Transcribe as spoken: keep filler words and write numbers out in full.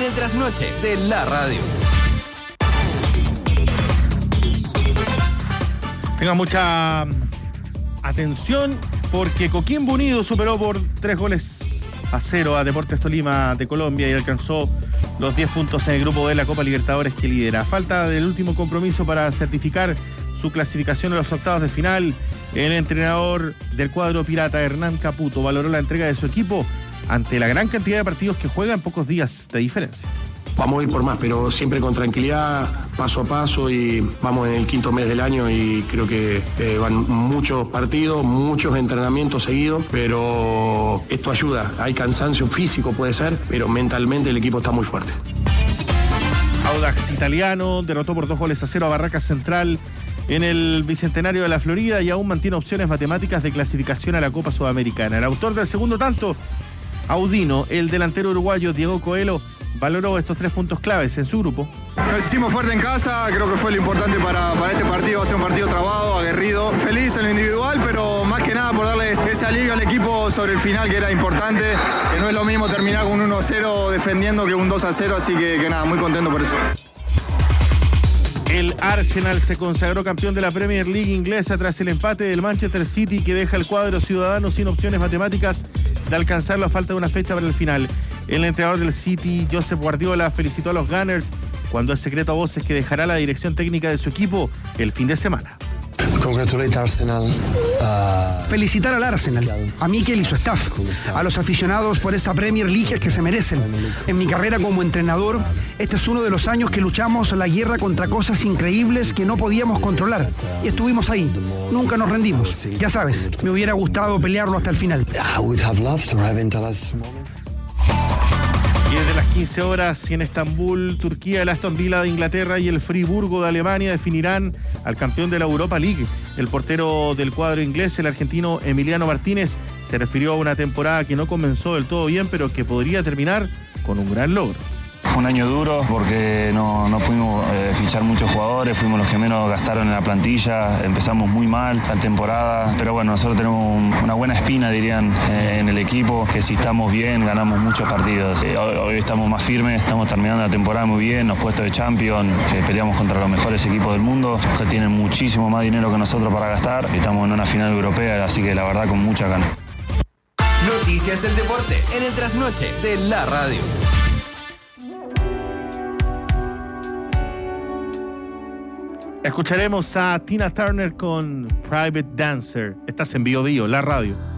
el trasnoche de la radio. Tengan mucha atención porque Coquimbo Unido superó por tres goles a cero a Deportes Tolima de Colombia y alcanzó los diez puntos en el grupo de la Copa Libertadores que lidera. A falta del último compromiso para certificar su clasificación a los octavos de final, el entrenador del cuadro pirata, Hernán Caputo, valoró la entrega de su equipo ante la gran cantidad de partidos que juega en pocos días de diferencia. Vamos a ir por más, pero siempre con tranquilidad, paso a paso, y vamos en el quinto mes del año y creo que eh, van muchos partidos, muchos entrenamientos seguidos, pero esto ayuda. Hay cansancio físico, puede ser, pero mentalmente el equipo está muy fuerte. Audax Italiano derrotó por dos goles a cero a Barracas Central en el Bicentenario de la Florida y aún mantiene opciones matemáticas de clasificación a la Copa Sudamericana. El autor del segundo tanto, Audino, el delantero uruguayo Diego Coelho, valoró estos tres puntos claves en su grupo. Nos hicimos fuerte en casa, creo que fue lo importante para, para este partido. Va a ser un partido trabado, aguerrido, feliz en lo individual, pero más que nada por darle ese alivio al equipo sobre el final, que era importante, que no es lo mismo terminar con un uno a cero defendiendo que un dos a cero, así que, que nada, muy contento por eso. El Arsenal se consagró campeón de la Premier League inglesa tras el empate del Manchester City, que deja el cuadro ciudadano sin opciones matemáticas de alcanzarlo a falta de una fecha para el final. El entrenador del City, Josep Guardiola, felicitó a los Gunners cuando es secreto a voces que dejará la dirección técnica de su equipo el fin de semana. Congratulate Arsenal. Uh, Felicitar al Arsenal, a Mikel y su staff, a los aficionados por esta Premier League que se merecen. En mi carrera como entrenador, este es uno de los años que luchamos la guerra contra cosas increíbles que no podíamos controlar. Y estuvimos ahí, nunca nos rendimos. Ya sabes, me hubiera gustado pelearlo hasta el final. Y desde las quince horas y en Estambul, Turquía, el Aston Villa de Inglaterra y el Friburgo de Alemania definirán al campeón de la Europa League. El portero del cuadro inglés, el argentino Emiliano Martínez, se refirió a una temporada que no comenzó del todo bien, pero que podría terminar con un gran logro. Fue un año duro porque no, no pudimos eh, fichar muchos jugadores, fuimos los que menos gastaron en la plantilla, empezamos muy mal la temporada, pero bueno, nosotros tenemos un, una buena espina, dirían, eh, en el equipo, que si estamos bien ganamos muchos partidos. Eh, hoy, hoy estamos más firmes, estamos terminando la temporada muy bien, los puestos de Champions, que peleamos contra los mejores equipos del mundo, que tienen muchísimo más dinero que nosotros para gastar, y estamos en una final europea, así que la verdad con mucha ganas. Noticias del deporte en el trasnoche de la radio. Escucharemos a Tina Turner con Private Dancer. Estás en Bio Bio, la radio.